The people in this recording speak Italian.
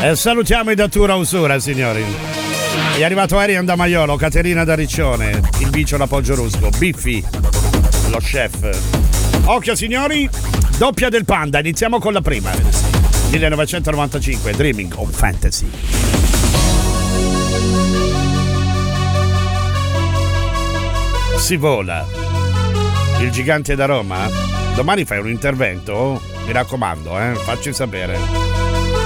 E salutiamo i Datura Usura, signori. È arrivato Arian da Maiolo, Caterina da Riccione, il Bicio da Poggiorusto, Biffi, lo chef. Occhio signori, doppia del Panda, iniziamo con la prima. 1995, Dreaming of Fantasy. Si vola. Il gigante da Roma. Domani fai un intervento? Mi raccomando, facci sapere.